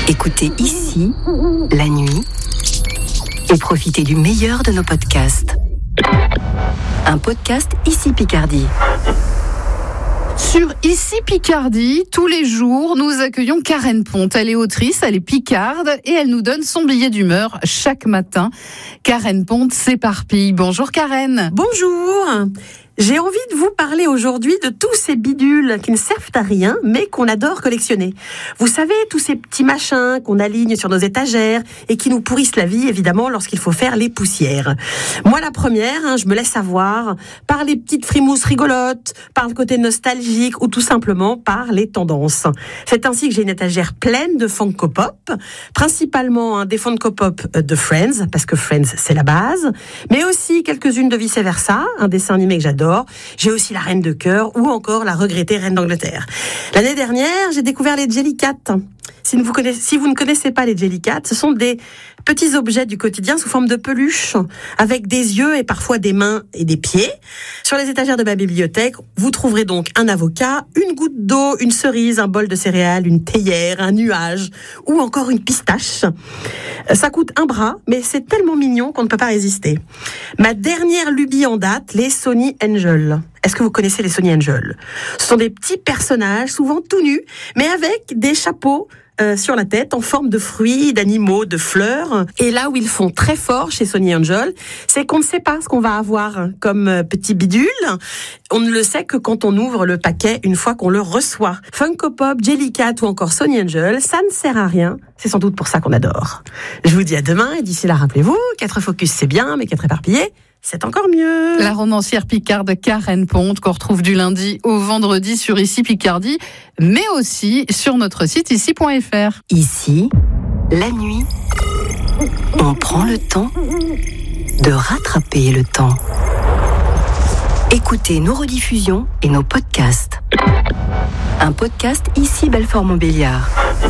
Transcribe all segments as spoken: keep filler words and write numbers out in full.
Écoutez ici, la nuit, et profitez du meilleur de nos podcasts. Un podcast Ici Picardie. Sur Ici Picardie, tous les jours, nous accueillons Karen Ponte. Elle est autrice, elle est picarde et elle nous donne son billet d'humeur chaque matin. Karen Ponte s'éparpille. Bonjour Karen. Bonjour. J'ai envie de vous parler aujourd'hui de tous ces bidules qui ne servent à rien, mais qu'on adore collectionner. Vous savez, tous ces petits machins qu'on aligne sur nos étagères et qui nous pourrissent la vie, évidemment, lorsqu'il faut faire les poussières. Moi, la première, hein, je me laisse avoir par les petites frimousses rigolotes, par le côté nostalgique ou tout simplement par les tendances. C'est ainsi que j'ai une étagère pleine de Funko Pop, principalement hein, des Funko Pop de Friends, parce que Friends, c'est la base, mais aussi quelques-unes de Vice Versa, un dessin animé que j'adore. J'ai aussi la Reine de Cœur ou encore la regrettée Reine d'Angleterre. L'année dernière, j'ai découvert les Jellycat. Si vous, connaissez, si vous ne connaissez pas les Jellycat, ce sont des petits objets du quotidien sous forme de peluche, avec des yeux et parfois des mains et des pieds. Sur les étagères de ma bibliothèque, vous trouverez donc un avocat, une goutte d'eau, une cerise, un bol de céréales, une théière, un nuage ou encore une pistache. Ça coûte un bras, mais c'est tellement mignon qu'on ne peut pas résister. Ma dernière lubie en date, les Sony Angel. Est-ce que vous connaissez les Sony Angel ? Ce sont des petits personnages, souvent tout nus, mais avec des chapeaux Euh, sur la tête en forme de fruits, d'animaux, de fleurs. Et là où ils font très fort chez Sony Angel, c'est qu'on ne sait pas ce qu'on va avoir comme euh, petit bidule. On ne le sait que quand on ouvre le paquet une fois qu'on le reçoit. Funko Pop, Jellycat ou encore Sony Angel, ça ne sert à rien. C'est sans doute pour ça qu'on adore. Je vous dis à demain et d'ici là, rappelez-vous, qu'être focus c'est bien, mais qu'être éparpillé, c'est encore mieux. La romancière picarde Karen Ponte, qu'on retrouve du lundi au vendredi sur Ici Picardie, mais aussi sur notre site ici point f r. Ici, la nuit, on prend le temps de rattraper le temps. Écoutez nos rediffusions et nos podcasts. Un podcast Ici Belfort-Montbéliard.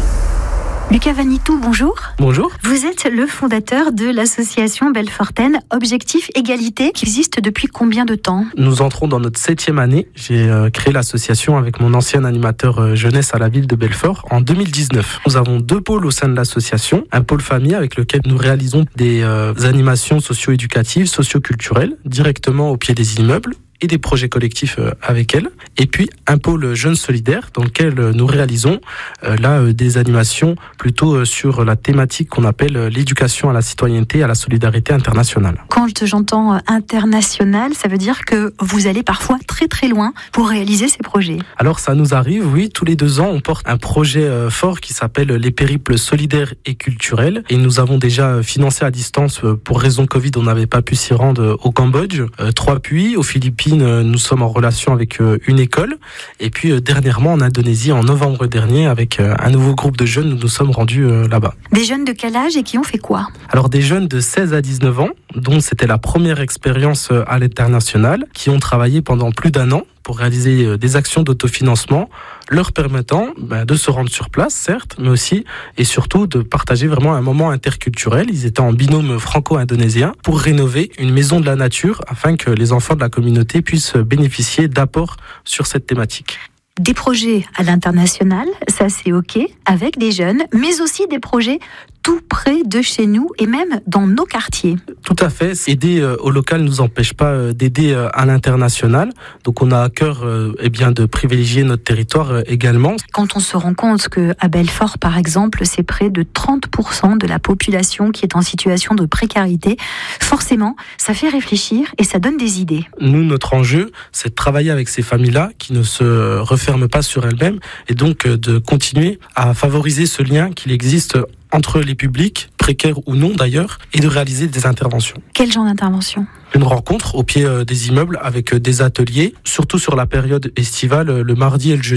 Lucas Vanitou, bonjour. Bonjour. Vous êtes le fondateur de l'association Belfortaine Objectif Égalité, qui existe depuis combien de temps ? Nous entrons dans notre septième année. J'ai euh, créé l'association avec mon ancien animateur euh, jeunesse à la ville de Belfort en deux mille dix-neuf. Nous avons deux pôles au sein de l'association. Un pôle famille avec lequel nous réalisons des euh, animations socio-éducatives, socio-culturelles, directement au pied des immeubles, et des projets collectifs avec elle. Et puis un pôle jeune solidaire dans lequel nous réalisons euh, là euh, des animations plutôt euh, sur la thématique qu'on appelle euh, l'éducation à la citoyenneté et à la solidarité internationale. Quand j'entends euh, international, ça veut dire que vous allez parfois très très loin pour réaliser ces projets. Alors ça nous arrive, oui, tous les deux ans on porte un projet euh, fort qui s'appelle les périples solidaires et culturels, et nous avons déjà financé à distance euh, pour raison Covid, on n'avait pas pu s'y rendre euh, au Cambodge, euh, trois puits, aux Philippines nous sommes en relation avec une école, et puis dernièrement en Indonésie en novembre dernier avec un nouveau groupe de jeunes, nous nous sommes rendus là-bas. Des jeunes de quel âge et qui ont fait quoi ? Alors des jeunes de seize à dix-neuf ans, dont c'était la première expérience à l'international, qui ont travaillé pendant plus d'un an pour réaliser des actions d'autofinancement, leur permettant ben, de se rendre sur place, certes, mais aussi et surtout de partager vraiment un moment interculturel. Ils étaient en binôme franco-indonésien pour rénover une maison de la nature afin que les enfants de la communauté puissent bénéficier d'apports sur cette thématique. Des projets à l'international, ça c'est ok, avec des jeunes, mais aussi des projets tout près de chez nous et même dans nos quartiers. Tout à fait. Aider euh, au local ne nous empêche pas euh, d'aider euh, à l'international. Donc on a à cœur euh, eh bien, de privilégier notre territoire euh, également. Quand on se rend compte qu'à Belfort, par exemple, c'est près de trente pour cent de la population qui est en situation de précarité, forcément, ça fait réfléchir et ça donne des idées. Nous, notre enjeu, c'est de travailler avec ces familles-là qui ne se referment pas sur elles-mêmes et donc euh, de continuer à favoriser ce lien qu'il existe entre les publics, précaires ou non d'ailleurs, et de réaliser des interventions. Quel genre d'intervention ? Une rencontre au pied des immeubles avec des ateliers, surtout sur la période estivale, le mardi et le jeudi.